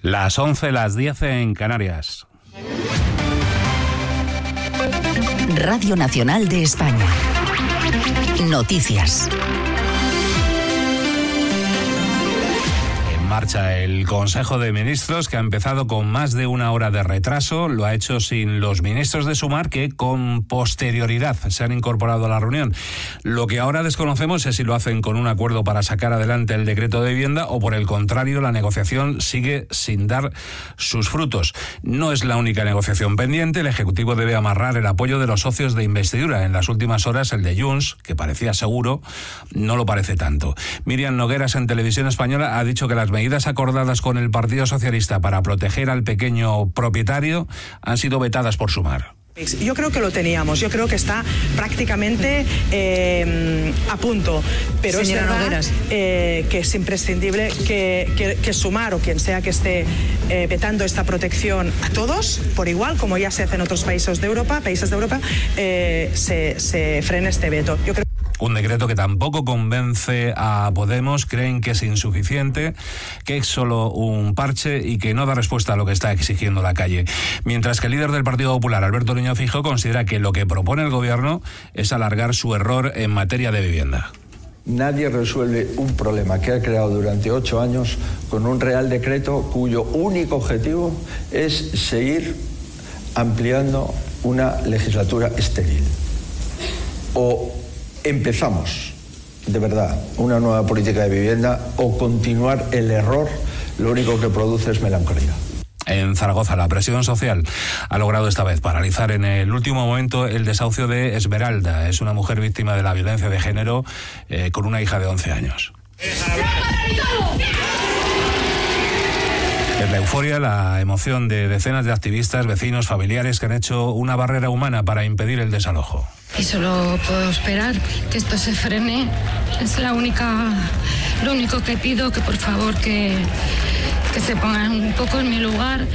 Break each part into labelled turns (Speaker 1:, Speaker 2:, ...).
Speaker 1: Las 11, las 10 en Canarias.
Speaker 2: Radio Nacional de España. Noticias.
Speaker 1: Marcha el Consejo de Ministros, que ha empezado con más de una hora de retraso. Lo ha hecho sin los ministros de Sumar, que con posterioridad se han incorporado a la reunión. Lo que ahora desconocemos es si lo hacen con un acuerdo para sacar adelante el decreto de vivienda o, por el contrario, la negociación sigue sin dar sus frutos. No es la única negociación pendiente. El Ejecutivo debe amarrar el apoyo de los socios de investidura. En las últimas horas, el de Junts, que parecía seguro, no lo parece tanto. Míriam Nogueras, en Televisión Española, ha dicho que las medidas acordadas con el Partido Socialista para proteger al pequeño propietario han sido vetadas por Sumar.
Speaker 3: Yo creo que lo teníamos, yo creo que está prácticamente a punto, pero señora es verdad Nogueras, que es imprescindible que Sumar o quien sea que esté vetando esta protección a todos, por igual, como ya se hace en otros países de Europa, se frene este veto. Yo creo.
Speaker 1: Un decreto que tampoco convence a Podemos, creen que es insuficiente, que es solo un parche y que no da respuesta a lo que está exigiendo la calle. Mientras que el líder del Partido Popular, Alberto Núñez Feijóo, considera que lo que propone el gobierno es alargar su error en materia de vivienda.
Speaker 4: Nadie resuelve un problema que ha creado durante 8 años con un real decreto cuyo único objetivo es seguir ampliando una legislatura estéril. O empezamos, de verdad, una nueva política de vivienda o continuar el error, lo único que produce es melancolía.
Speaker 1: En Zaragoza, la presión social ha logrado esta vez paralizar en el último momento el desahucio de Esmeralda. Es una mujer víctima de la violencia de género con una hija de 11 años. Es la euforia, la emoción de decenas de activistas, vecinos, familiares que han hecho una barrera humana para impedir el desalojo.
Speaker 5: Y solo puedo esperar que esto se frene. Es lo único que pido, que por favor que se pongan un poco en mi lugar.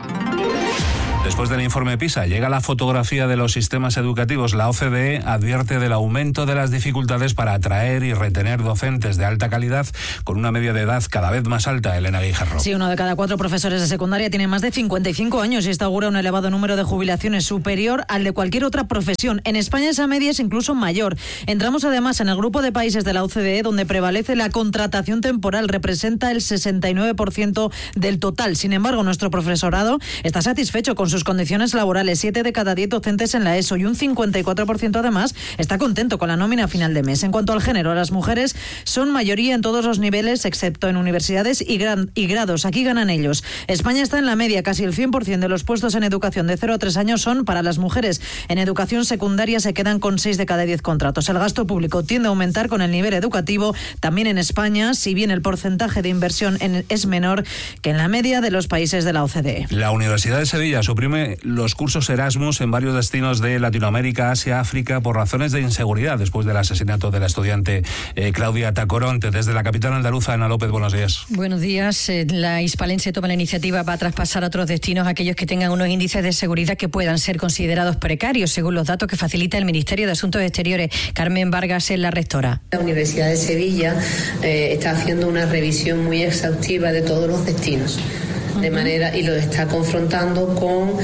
Speaker 1: Después del informe PISA llega la fotografía de los sistemas educativos. La OCDE advierte del aumento de las dificultades para atraer y retener docentes de alta calidad con una media de edad cada vez más alta. Elena Guijarro.
Speaker 6: Sí, 1 de cada 4 profesores de secundaria tiene más de 55 años y esto augura un elevado número de jubilaciones superior al de cualquier otra profesión. En España esa media es incluso mayor. Entramos además en el grupo de países de la OCDE donde prevalece la contratación temporal. Representa el 69% del total. Sin embargo, nuestro profesorado está satisfecho con sus condiciones laborales. 7 de cada 10 docentes en la ESO y un 54% además está contento con la nómina a final de mes. En cuanto al género, las mujeres son mayoría en todos los niveles, excepto en universidades y grados. Aquí ganan ellos. España está en la media. Casi el 100% de los puestos en educación de 0 a 3 años son para las mujeres. En educación secundaria se quedan con 6 de cada 10 contratos. El gasto público tiende a aumentar con el nivel educativo. También en España, si bien el porcentaje de inversión es menor que en la media de los países de la OCDE.
Speaker 1: La Universidad de Sevilla suprime los cursos Erasmus en varios destinos de Latinoamérica, Asia, África, por razones de inseguridad, después del asesinato de la estudiante Claudia Tacoronte. Desde la capital andaluza, Ana López, buenos días.
Speaker 7: Buenos días. La hispalense toma la iniciativa para traspasar a otros destinos aquellos que tengan unos índices de seguridad que puedan ser considerados precarios, según los datos que facilita el Ministerio de Asuntos Exteriores. Carmen Vargas es la rectora.
Speaker 8: La Universidad de Sevilla está haciendo una revisión muy exhaustiva de todos los destinos. De manera, y lo está confrontando con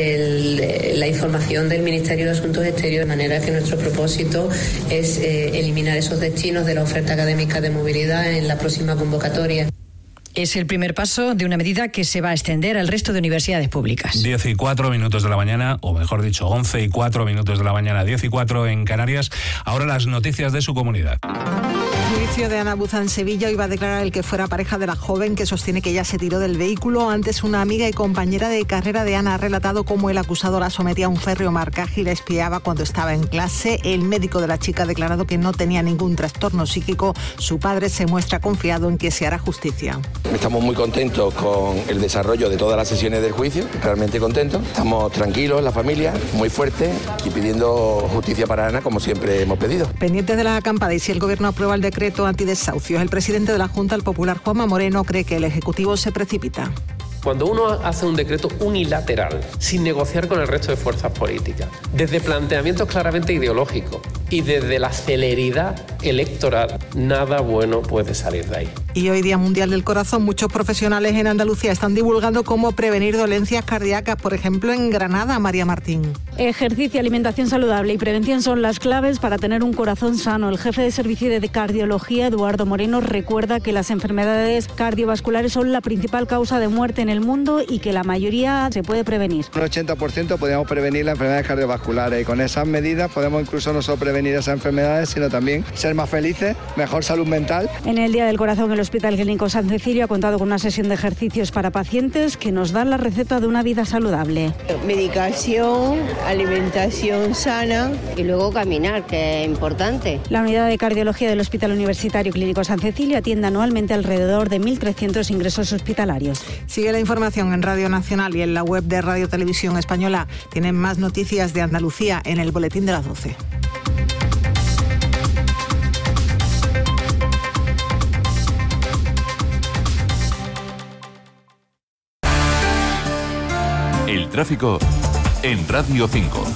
Speaker 8: la información del Ministerio de Asuntos Exteriores, de manera que nuestro propósito es eliminar esos destinos de la oferta académica de movilidad en la próxima convocatoria.
Speaker 7: Es el primer paso de una medida que se va a extender al resto de universidades públicas.
Speaker 1: 10 y 4 minutos de la mañana, o mejor dicho, 11 y 4 minutos de la mañana, 10 y 4 en Canarias. Ahora las noticias de su comunidad.
Speaker 9: El juicio de Ana Buza en Sevilla iba a declarar el que fuera pareja de la joven que sostiene que ella se tiró del vehículo. Antes, una amiga y compañera de carrera de Ana ha relatado cómo el acusado la sometía a un férreo marcaje y la espiaba cuando estaba en clase. El médico de la chica ha declarado que no tenía ningún trastorno psíquico. Su padre se muestra confiado en que se hará justicia.
Speaker 10: Estamos muy contentos con el desarrollo de todas las sesiones del juicio, realmente contentos. Estamos tranquilos, la familia, muy fuertes y pidiendo justicia para Ana, como siempre hemos pedido.
Speaker 9: Pendientes de la acampada y si el Gobierno aprueba el decreto antidesahucios, el presidente de la Junta, el popular Juanma Moreno, cree que el Ejecutivo se precipita.
Speaker 11: Cuando uno hace un decreto unilateral, sin negociar con el resto de fuerzas políticas, desde planteamientos claramente ideológicos y desde la celeridad electoral, nada bueno puede salir de ahí.
Speaker 9: Y hoy Día Mundial del Corazón, muchos profesionales en Andalucía están divulgando cómo prevenir dolencias cardíacas, por ejemplo en Granada, María Martín.
Speaker 12: Ejercicio, alimentación saludable y prevención son las claves para tener un corazón sano. El jefe de servicio de cardiología, Eduardo Moreno, recuerda que las enfermedades cardiovasculares son la principal causa de muerte en el mundo y que la mayoría se puede prevenir.
Speaker 13: Un 80% podemos prevenir las enfermedades cardiovasculares y con esas medidas podemos incluso no solo prevenir esas enfermedades, sino también ser más felices, mejor salud mental.
Speaker 12: En el Día del Corazón, el Hospital Clínico San Cecilio ha contado con una sesión de ejercicios para pacientes que nos dan la receta de una vida saludable.
Speaker 14: Medicación, alimentación sana y luego caminar, que es importante.
Speaker 12: La unidad de cardiología del Hospital Universitario Clínico San Cecilio atiende anualmente alrededor de 1.300 ingresos hospitalarios.
Speaker 9: Sigue la información en Radio Nacional y en la web de Radio Televisión Española. Tienen más noticias de Andalucía en el boletín de las 12.
Speaker 15: El tráfico en Radio 5.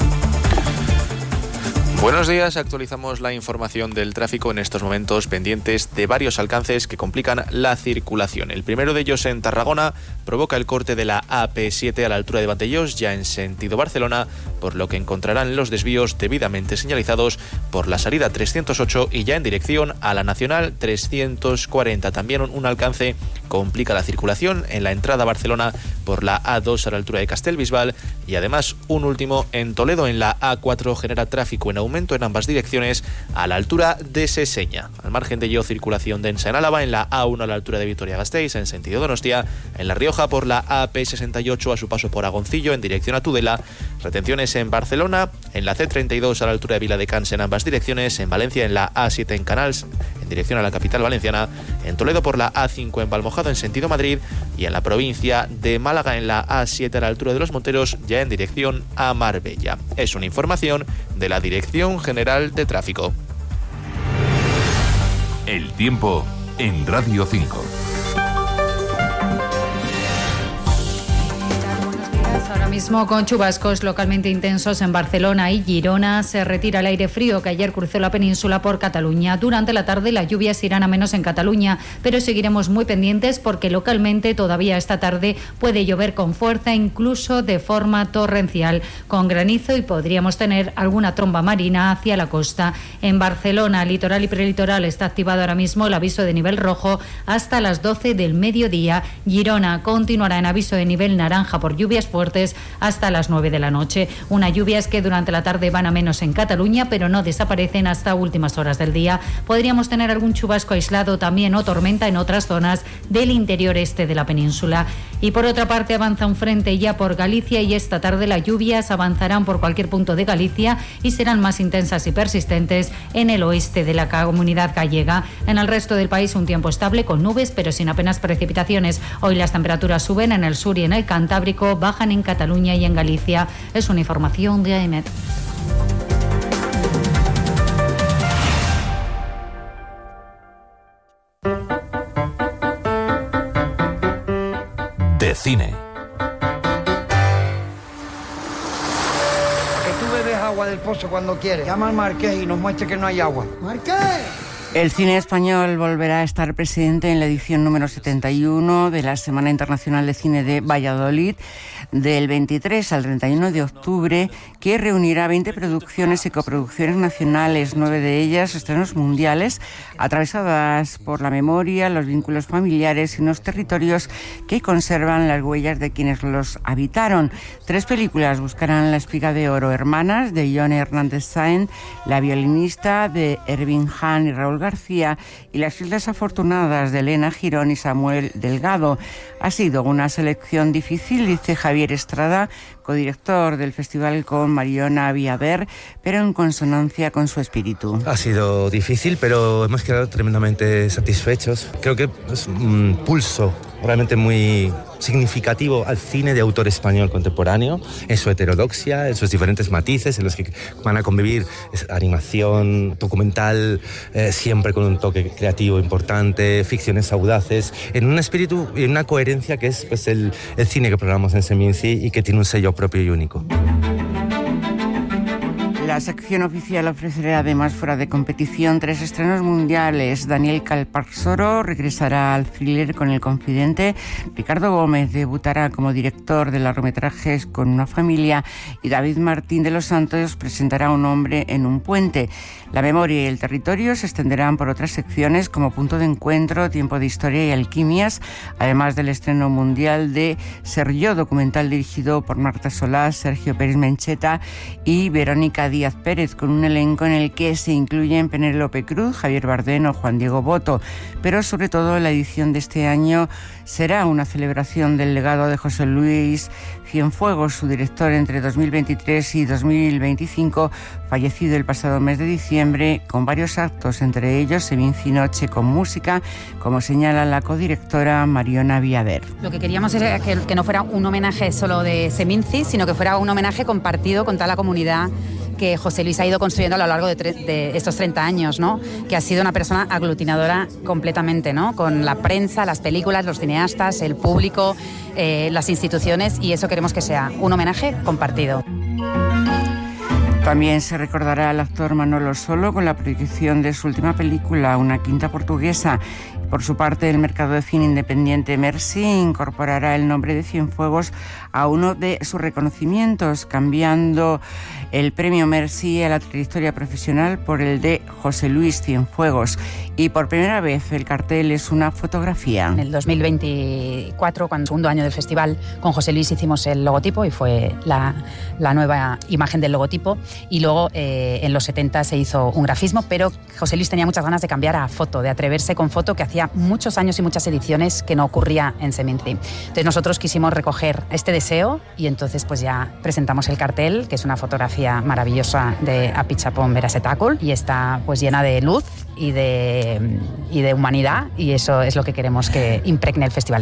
Speaker 16: Buenos días, actualizamos la información del tráfico en estos momentos pendientes de varios alcances que complican la circulación. El primero de ellos en Tarragona provoca el corte de la AP7 a la altura de Vandellós, ya en sentido Barcelona, por lo que encontrarán los desvíos debidamente señalizados por la salida 308 y ya en dirección a la Nacional 340. También un alcance complica la circulación en la entrada a Barcelona por la A2 a la altura de Castelbisbal y además un último en Toledo en la A4 genera tráfico en aumento en ambas direcciones a la altura de Seseña. Al margen de ello, circulación densa en Álava en la A1 a la altura de Vitoria-Gasteiz en sentido Donostia, en La Rioja por la AP68 a su paso por Agoncillo en dirección a Tudela, retenciones en Barcelona, en la C32 a la altura de Viladecans en ambas direcciones, en Valencia en la A7 en Canals en dirección a la capital valenciana, en Toledo por la A5 en Valmojado en sentido Madrid y en la provincia de Málaga en la A7 a la altura de Los Monteros ya en dirección a Marbella. Es una información de la Dirección General de Tráfico.
Speaker 15: El tiempo en Radio 5.
Speaker 17: Ahora mismo con chubascos localmente intensos en Barcelona y Girona. Se retira el aire frío que ayer cruzó la península por Cataluña. Durante la tarde las lluvias irán a menos en Cataluña, pero seguiremos muy pendientes porque localmente todavía esta tarde puede llover con fuerza, incluso de forma torrencial, con granizo y podríamos tener alguna tromba marina hacia la costa. En Barcelona, litoral y prelitoral, está activado ahora mismo el aviso de nivel rojo hasta las 12 del mediodía. Girona continuará en aviso de nivel naranja por lluvias fuertes hasta las 9 de la noche. Unas lluvias que durante la tarde van a menos en Cataluña, pero no desaparecen hasta últimas horas del día. Podríamos tener algún chubasco aislado también o tormenta en otras zonas del interior este de la península. Y por otra parte avanza un frente ya por Galicia y esta tarde las lluvias avanzarán por cualquier punto de Galicia y serán más intensas y persistentes en el oeste de la comunidad gallega. En el resto del país un tiempo estable con nubes pero sin apenas precipitaciones. Hoy las temperaturas suben en el sur y en el Cantábrico, bajan en Cataluña y en Galicia. Es una información de AEMET.
Speaker 15: De cine.
Speaker 18: Que tú bebes agua del pozo cuando quieres. Llama al Marqués y nos muestre que no hay agua. ¡Marqués!
Speaker 19: El cine español volverá a estar presente en la edición número 71 de la Semana Internacional de Cine de Valladolid, del 23 al 31 de octubre, que reunirá 20 producciones y coproducciones nacionales, 9 de ellas estrenos mundiales, atravesadas por la memoria, los vínculos familiares y unos territorios que conservan las huellas de quienes los habitaron. 3 películas buscarán la Espiga de Oro: Hermanas, de John Hernández Sáenz, La violinista, de Ervin Hahn y Raúl García, y Las Islas Afortunadas, de Elena Girón y Samuel Delgado. Ha sido una selección difícil, dice Javier Estrada, codirector del festival con Mariona Viaver, pero en consonancia con su espíritu.
Speaker 20: Ha sido difícil, pero hemos quedado tremendamente satisfechos. Creo que es un pulso realmente muy significativo al cine de autor español contemporáneo, en su heterodoxia, en sus diferentes matices, en los que van a convivir animación, documental, siempre con un toque creativo importante, ficciones audaces, en un espíritu y en una coherencia que es pues, el cine que programamos en Seminci y que tiene un sello propio y único.
Speaker 19: La La sección oficial ofrecerá además fuera de competición 3 estrenos mundiales. Daniel Calparsoro regresará al thriller con El Confidente. Ricardo Gómez debutará como director de largometrajes Con una familia. Y David Martín de los Santos presentará Un hombre en un puente. La memoria y el territorio se extenderán por otras secciones como Punto de encuentro, Tiempo de historia y Alquimias, además del estreno mundial de Ser yo, documental dirigido por Marta Solá, Sergio Pérez Mencheta y Verónica Díaz Pérez, con un elenco en el que se incluyen Penélope Cruz, Javier Bardem o Juan Diego Boto. Pero sobre todo la edición de este año será una celebración del legado de José Luis Cienfuegos, su director entre 2023 y 2025, fallecido el pasado mes de diciembre, con varios actos, entre ellos Seminci Noche con música, como señala la codirectora Mariona Viader.
Speaker 21: Lo que queríamos era que no fuera un homenaje solo de Seminci, sino que fuera un homenaje compartido con toda la comunidad que José Luis ha ido construyendo a lo largo de estos 30 años, ¿no? Que ha sido una persona aglutinadora completamente, ¿no? Con la prensa, las películas, los cineastas, el público, las instituciones, y eso queremos que sea un homenaje compartido.
Speaker 19: También se recordará al actor Manolo Solo con la proyección de su última película, Una quinta portuguesa. Por su parte, el mercado de cine independiente Merci incorporará el nombre de Cienfuegos a uno de sus reconocimientos, cambiando el premio Merci a la trayectoria profesional por el de José Luis Cienfuegos. Y por primera vez el cartel es una fotografía.
Speaker 21: En el 2024, cuando el segundo año del festival, con José Luis hicimos el logotipo y fue la nueva imagen del logotipo. Y luego en los 70 se hizo un grafismo, pero José Luis tenía muchas ganas de cambiar a foto, de atreverse con foto, que hacía muchos años y muchas ediciones que no ocurría en Seminci. Entonces nosotros quisimos recoger este deseo y entonces pues ya presentamos el cartel, que es una fotografía maravillosa de Apichapón Berasetakul, y está pues llena de luz y de humanidad, y eso es lo que queremos que impregne el festival.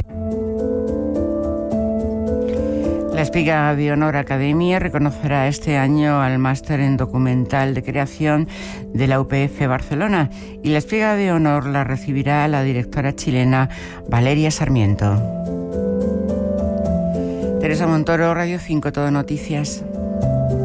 Speaker 19: La Espiga de Honor Academia reconocerá este año al máster en documental de creación de la UPF Barcelona, y la Espiga de Honor la recibirá la directora chilena Valeria Sarmiento. Teresa Montoro, Radio 5, Todo Noticias.